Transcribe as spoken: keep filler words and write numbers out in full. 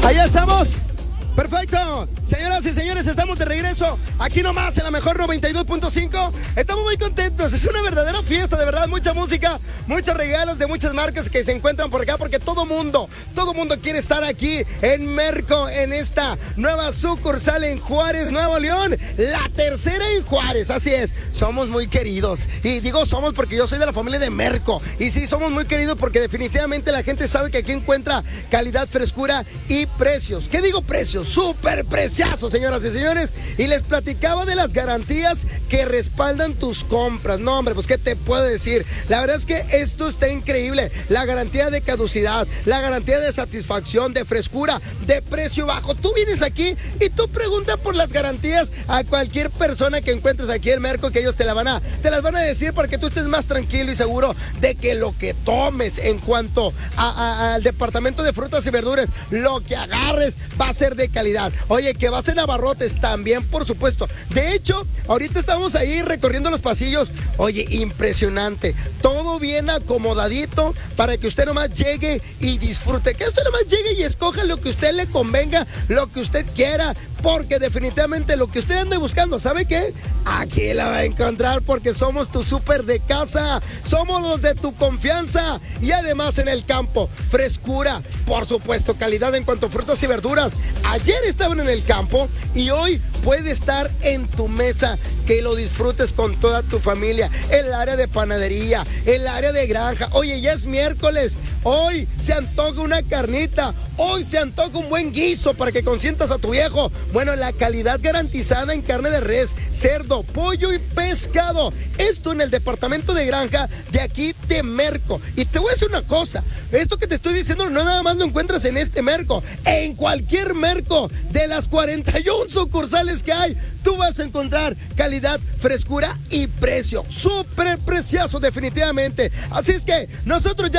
Allá estamos. Perfecto, señoras y señores, estamos de regreso aquí nomás en la mejor noventa y dos punto cinco. Estamos muy contentos, es una verdadera fiesta, de verdad, mucha música, muchos regalos de muchas marcas que se encuentran por acá, porque todo mundo, todo mundo quiere estar aquí en Merco, en esta nueva sucursal en Juárez, Nuevo León, la tercera en Juárez, así es, somos muy queridos, y digo somos porque yo soy de la familia de Merco, y sí, somos muy queridos porque definitivamente la gente sabe que aquí encuentra calidad, frescura y precios. ¿Qué digo precios? Súper preciazo, señoras y señores. Y les platicaba de las garantías que respaldan tus compras. No, hombre, pues ¿qué te puedo decir? La verdad es que esto está increíble. La garantía de caducidad, la garantía de satisfacción, de frescura, de precio bajo. Tú vienes aquí y tú preguntas por las garantías a cualquier persona que encuentres aquí en Merco, que ellos te, la van a, te las van a decir para que tú estés más tranquilo y seguro de que lo que tomes en cuanto a, a, al departamento de frutas y verduras, lo que agarres va a ser de calidad. Oye, que vas en abarrotes también, por supuesto. De hecho, ahorita estamos ahí recorriendo los pasillos. Oye, impresionante. Todo bien acomodadito para que usted nomás llegue y disfrute. Que usted nomás llegue y escoja lo que a usted le convenga, lo que usted quiera. Porque definitivamente lo que usted ande buscando, ¿sabe qué? Aquí la va a encontrar porque somos tu súper de casa. Somos los de tu confianza. Y además en el campo, frescura, por supuesto, calidad en cuanto a frutas y verduras. Ayer estaban en el campo y hoy puede estar en tu mesa. Que lo disfrutes con toda tu familia. El área de panadería, el área de granja. Oye, ya es miércoles. Hoy se antoja una carnita. Hoy se antoja un buen guiso para que consientas a tu viejo. Bueno, la calidad garantizada en carne de res, cerdo, pollo y pescado. Esto en el departamento de granja de aquí de Merco. Y te voy a decir una cosa. Esto que te estoy diciendo no nada más lo encuentras en este Merco. En cualquier Merco de las cuarenta y una sucursales que hay, tú vas a encontrar calidad, frescura y precio. Súper precioso definitivamente. Así es que nosotros ya